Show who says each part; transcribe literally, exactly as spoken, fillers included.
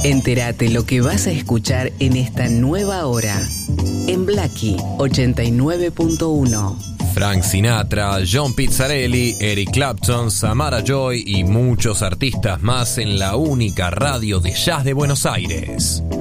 Speaker 1: Entérate lo que vas a escuchar en esta nueva hora. En Blackie ochenta y nueve punto uno.
Speaker 2: Frank Sinatra, John Pizzarelli, Eric Clapton, Samara Joy y muchos artistas más en la única radio de jazz de Buenos Aires.